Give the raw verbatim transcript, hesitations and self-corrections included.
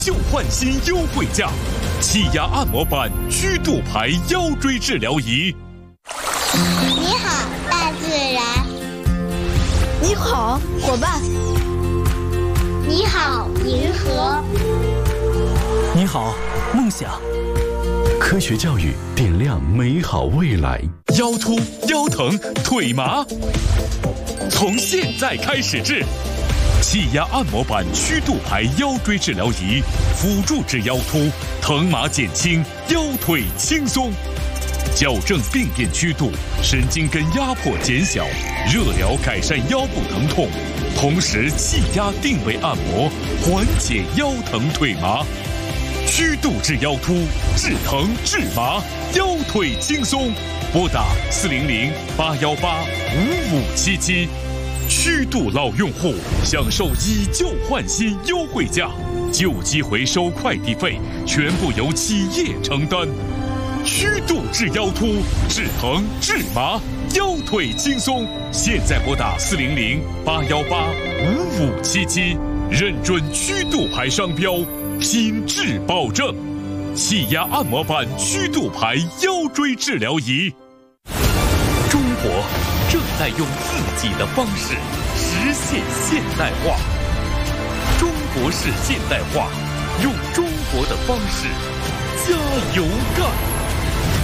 旧换新优惠价，气压按摩板曲度牌腰椎治疗仪。 你好，大自然。 你好，伙伴。 你好，银河。 你好，梦想。 科学教育点亮美好未来。 腰突、腰疼、腿麻，从现在开始治。气压按摩板曲度牌腰椎治疗仪，辅助治腰突，疼麻减轻，腰腿轻松，矫正病变曲度，神经根压迫减小，热疗改善腰部疼痛，同时气压定位按摩，缓解腰疼腿麻。曲度治腰突，治疼治麻，腰腿轻松。拨打四零零八幺八五五七七。曲度老用户享受以旧换新优惠价，旧机回收快递费全部由企业承担。曲度治腰突，治疼治麻，腰腿轻松。现在拨打四零零八幺八五五七七，认准曲度牌商标，品质保证。气压按摩板曲度牌腰椎治疗仪。中国正在用自己的方式实现现代化，中国式现代化，用中国的方式加油干。